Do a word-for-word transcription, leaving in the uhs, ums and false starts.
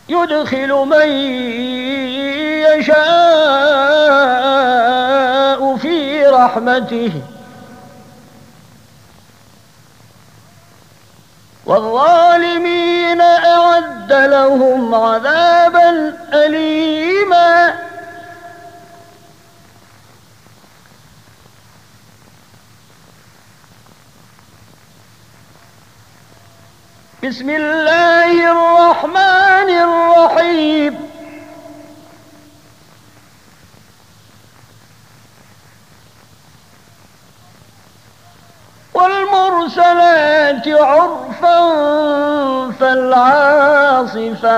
يدخل من يشاء في رحمته والظالمين أعد لهم عذابا أليما. بسم الله الرحمن الرحيم. والمرسلات عرفا فالعاصفات